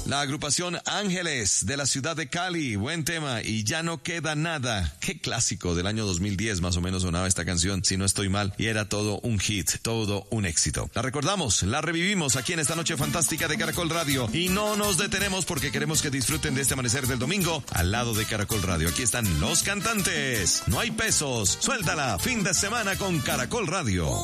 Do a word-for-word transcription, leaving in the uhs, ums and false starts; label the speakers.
Speaker 1: La agrupación Ángeles de la ciudad de Cali, buen tema, y Ya no queda nada. Qué clásico del año dos mil diez más o menos sonaba esta canción, si no estoy mal, y era todo un hit, todo un éxito. La recordamos, la revivimos aquí en esta noche fantástica de Caracol Radio, y no nos detenemos porque queremos que disfruten de este amanecer del domingo al lado de Caracol Radio. Aquí están los cantantes. No hay pesos, suéltala, fin de semana con Caracol Radio.